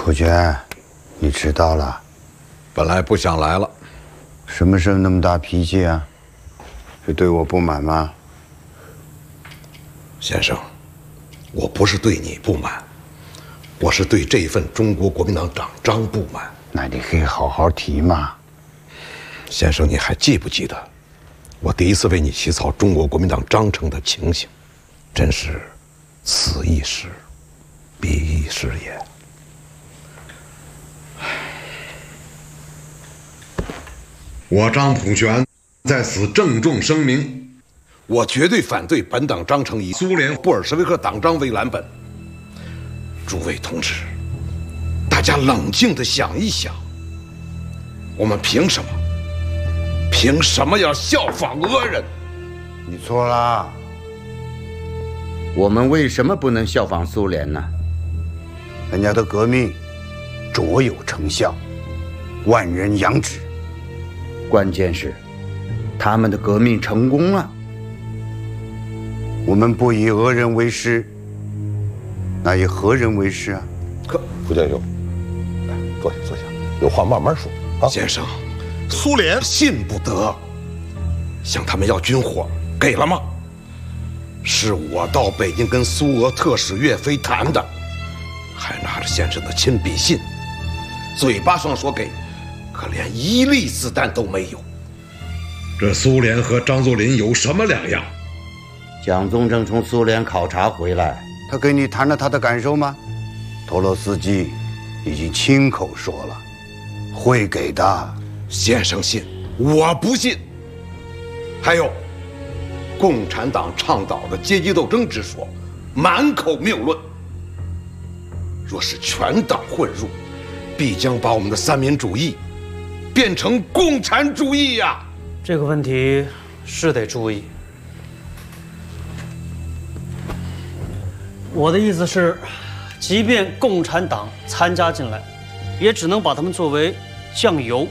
苦娟，你知道了？ 本来不想来了。 什么时候那么大脾气啊？是对我不满吗？ 先生，我不是对你不满，我是对这份中国国民党党章不满。 那你可以好好提嘛。 先生，你还记不记得我第一次为你起草中国国民党章程的情形？真是此一时，彼一时也。 我张普全在此郑重声明， 我绝对反对本党章程以苏联布尔什维克党章为蓝本。诸位同志，大家冷静地想一想，我们凭什么要效仿俄人？ 你错了。我们为什么不能效仿苏联呢？人家的革命卓有成效，万人扬指。关键是，他们的革命成功了。我们不以俄人为师，那以何人为师啊？ 胡建雄，来坐下，有话慢慢说啊。 先生，苏联信不得，向他们要军火，给了吗？是我到北京跟苏俄特使岳飞谈的，还拿着先生的亲笔信，嘴巴上说给，可连1粒子弹都没有。 这苏联和张作霖有什么两样？ 蒋宗正从苏联考察回来，他跟你谈了他的感受吗？托洛斯基已经亲口说了，会给的。 先生信，我不信。还有，共产党倡导的阶级斗争之说，满口谬论。若是全党混入，必将把我们的三民主义变成共产主义呀！ 这个问题是得注意。我的意思是，即便共产党参加进来，也只能把他们作为酱油